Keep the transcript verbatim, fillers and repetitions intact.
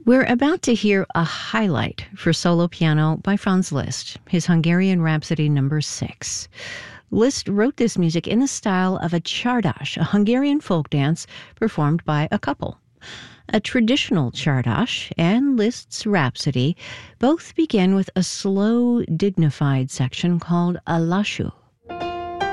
We're about to hear a highlight for solo piano by Franz Liszt, his Hungarian Rhapsody number six. Liszt wrote this music in the style of a csárdas, a Hungarian folk dance performed by a couple. A traditional csárdas and Liszt's Rhapsody both begin with a slow, dignified section called a lassú.